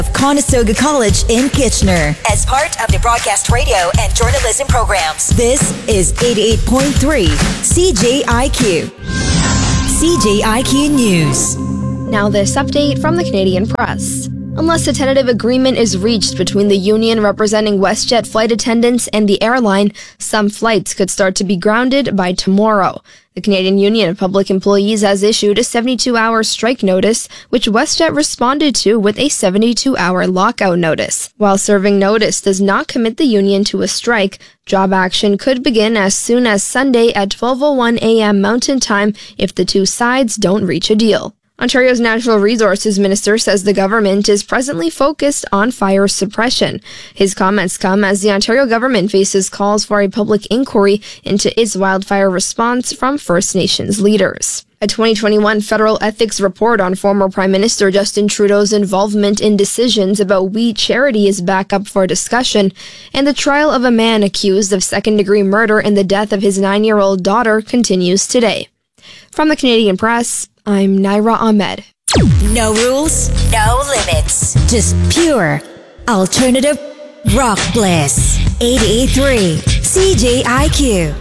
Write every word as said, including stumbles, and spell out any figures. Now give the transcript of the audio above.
of Conestoga College in Kitchener. As part of the broadcast radio and journalism programs, this is eighty-eight point three C J I Q. C J I Q News. Now this update from the Canadian Press. Unless a tentative agreement is reached between the union representing WestJet flight attendants and the airline, some flights could start to be grounded by tomorrow. The Canadian Union of Public Employees has issued a seventy-two hour strike notice, which WestJet responded to with a seventy-two hour lockout notice. While serving notice does not commit the union to a strike, job action could begin as soon as Sunday at twelve oh one a.m. Mountain Time if the two sides don't reach a deal. Ontario's Natural Resources Minister says the government is presently focused on fire suppression. His comments come as the Ontario government faces calls for a public inquiry into its wildfire response from First Nations leaders. A twenty twenty-one federal ethics report on former Prime Minister Justin Trudeau's involvement in decisions about We Charity is back up for discussion, and the trial of a man accused of second-degree murder in the death of his nine-year-old daughter continues today. From the Canadian Press, I'm Naira Ahmed. No rules, no limits. Just pure alternative rock bliss. eighty-eight point three C J I Q.